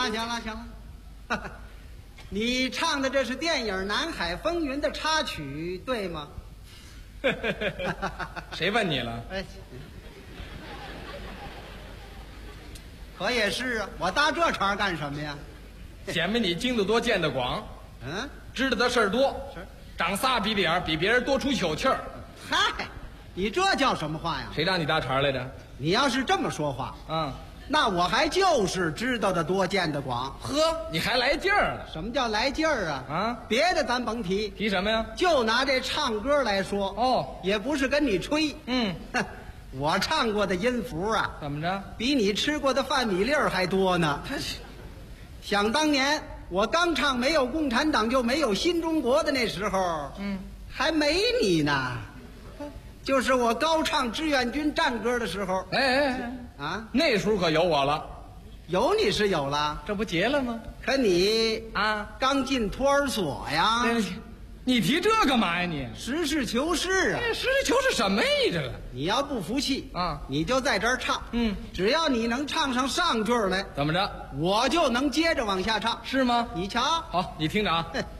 了，行了，行了。你唱的这是电影《南海风云》的插曲，对吗？ 谁问你了？ 哎，可也是啊，我搭这茬干什么呀？ 显摆你经得多见得广， 嗯， 知道的事儿多， 是长仨鼻子眼儿，比别人多出口气儿。 嗨，你这叫什么话呀？ 谁让你搭茬来着？ 你要是这么说话， 嗯， 那我还就是知道的多，见得广。 呵，你还来劲儿了？ 什么叫来劲儿啊？ 啊， 别的咱甭提， 提什么呀？ 就拿这唱歌来说， 哦， 也不是跟你吹， 嗯， 我唱过的音符啊， 怎么着？ 比你吃过的饭米粒儿还多呢。想当年我刚唱没有共产党就没有新中国的那时候，还没你呢。就是我高唱志愿军战歌的时候，啊， 那时候可有我了， 有你是有了， 这不结了吗？ 可你啊， 刚进托儿所呀。 你提这干嘛呀你？ 实事求是啊！ 实事求是什么呀？这个你要不服气啊， 你就在这儿唱。只要你能唱上上句来， 怎么着？ 我就能接着往下唱， 是吗？ 你瞧， 好，你听着啊。